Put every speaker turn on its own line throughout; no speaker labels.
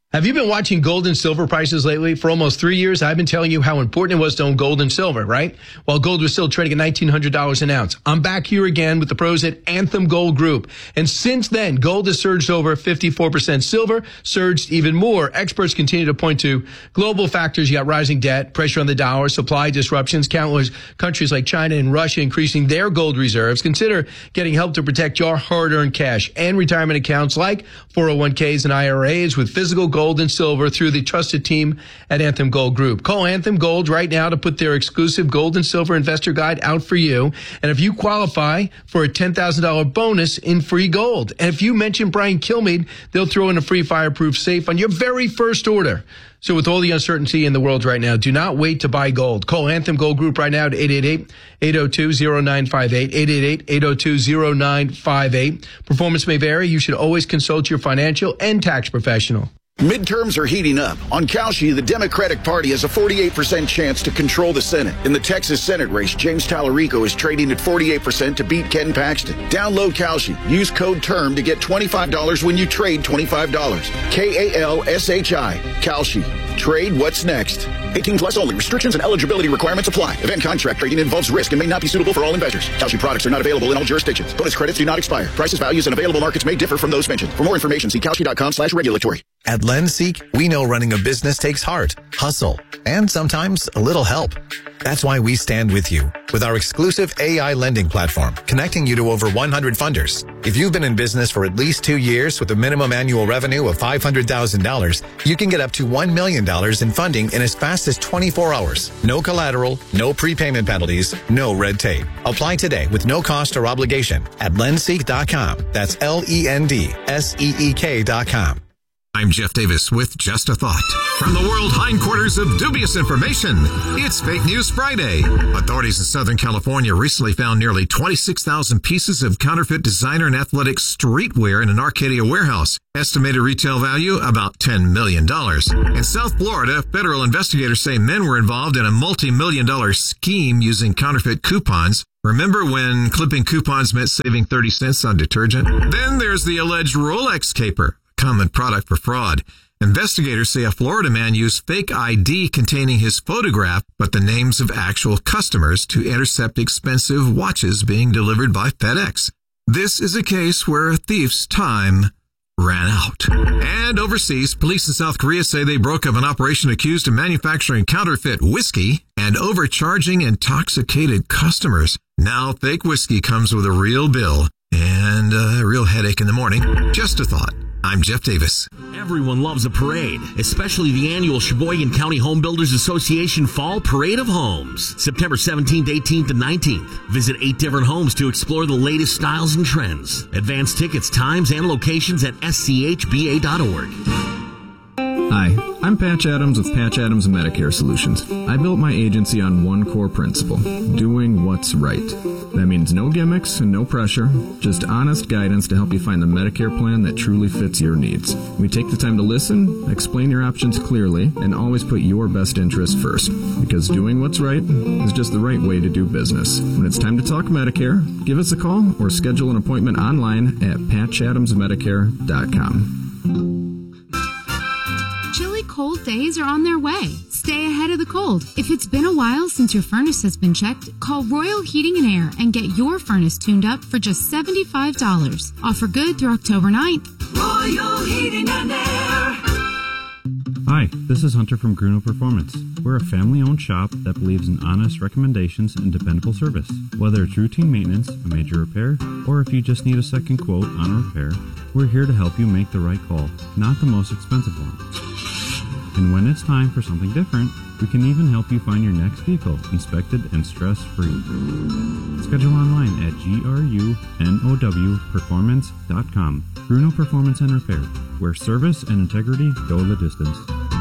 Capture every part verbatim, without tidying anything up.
Have you been watching gold and silver prices lately? For almost three years, I've been telling you how important it was to own gold and silver, right? While gold was still trading at nineteen hundred dollars an ounce. I'm back here again with the pros at Anthem Gold Group. And since then, gold has surged over fifty-four percent. Silver surged even more. Experts continue to point to global factors. You got rising debt, pressure on the dollar, supply disruptions, countless countries like China and Russia increasing their gold reserves. Consider getting help to protect your hard-earned cash and retirement accounts like four oh one k's and I R As with physical gold Gold and silver through the trusted team at Anthem Gold Group. Call Anthem Gold right now to put their exclusive gold and silver investor guide out for you. And if you qualify for a ten thousand dollars bonus in free gold, and if you mention Brian Kilmeade, they'll throw in a free fireproof safe on your very first order. So with all the uncertainty in the world right now, do not wait to buy gold. Call Anthem Gold Group right now at eight eight eight, eight oh two, oh nine five eight, eight eight eight, eight oh two, oh nine five eight. Performance may vary. You should always consult your financial and tax professional.
Midterms are heating up. On Cauchy, the Democratic Party has a forty-eight percent chance to control the Senate. In the Texas Senate race, James Tallarico is trading at forty-eight percent to beat Ken Paxton. Download Cauchy. Use code TERM to get twenty-five dollars when you trade twenty-five dollars. K A L S H I. Cauchy. Trade what's next. eighteen plus only. Restrictions and eligibility requirements apply. Event contract trading involves risk and may not be suitable for all investors. Cauchy products are not available in all jurisdictions. Bonus credits do not expire. Prices, values, and available markets may differ from those mentioned. For more information, see Cauchy.com slash regulatory.
At LendSeek, we know running a business takes heart, hustle, and sometimes a little help. That's why we stand with you with our exclusive A I lending platform, connecting you to over one hundred funders. If you've been in business for at least two years with a minimum annual revenue of five hundred thousand dollars, you can get up to one million dollars in funding in as fast as twenty-four hours. No collateral, no prepayment penalties, no red tape. Apply today with no cost or obligation at lendseek dot com. That's L E N D S E E K dot com.
I'm Jeff Davis with Just a Thought. From the world hindquarters of dubious information, it's Fake News Friday. Authorities in Southern California recently found nearly twenty-six thousand pieces of counterfeit designer and athletic streetwear in an Arcadia warehouse. Estimated retail value about ten million dollars. In South Florida, federal investigators say men were involved in a multi-million dollar scheme using counterfeit coupons. Remember when clipping coupons meant saving thirty cents on detergent? Then there's the alleged Rolex caper, common product for fraud. Investigators say a Florida man used fake I D containing his photograph, but the names of actual customers to intercept expensive watches being delivered by FedEx. This is a case where a thief's time ran out. And overseas, police in South Korea say they broke up an operation accused of manufacturing counterfeit whiskey and overcharging intoxicated customers. Now fake whiskey comes with a real bill and a real headache in the morning. Just a thought. I'm Jeff Davis.
Everyone loves a parade, especially the annual Sheboygan County Home Builders Association Fall Parade of Homes, September seventeenth, eighteenth, and nineteenth. Visit eight different homes to explore the latest styles and trends. Advance tickets, times, and locations at S C H B A dot org.
Hi, I'm Patch Adams with Patch Adams Medicare Solutions. I built my agency on one core principle, doing what's right. That means no gimmicks and no pressure, just honest guidance to help you find the Medicare plan that truly fits your needs. We take the time to listen, explain your options clearly, and always put your best interest first. Because doing what's right is just the right way to do business. When it's time to talk Medicare, give us a call or schedule an appointment online at patch adams medicare dot com.
Cold days are on their way. Stay ahead of the cold. If it's been a while since your furnace has been checked, call Royal Heating and Air and get your furnace tuned up for just seventy-five dollars. Offer good through October ninth.
Royal Heating and Air.
Hi, this is Hunter from Gruno Performance. We're a family-owned shop that believes in honest recommendations and dependable service. Whether it's routine maintenance, a major repair, or if you just need a second quote on a repair, we're here to help you make the right call, not the most expensive one. And when it's time for something different, we can even help you find your next vehicle inspected and stress-free. Schedule online at grunow performance dot com. Gruno Performance and Repair, where service and integrity go the distance.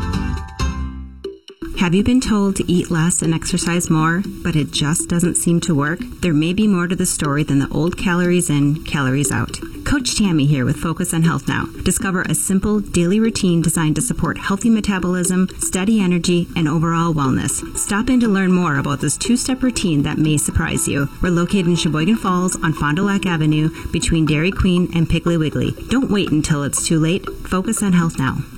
Have you been told to eat less and exercise more, but it just doesn't seem to work? There may be more to the story than the old calories in, calories out. Coach Tammy here with Focus on Health Now. Discover a simple daily routine designed to support healthy metabolism, steady energy, and overall wellness. Stop in to learn more about this two-step routine that may surprise you. We're located in Sheboygan Falls on Fond du Lac Avenue between Dairy Queen and Piggly Wiggly. Don't wait until it's too late. Focus on Health Now.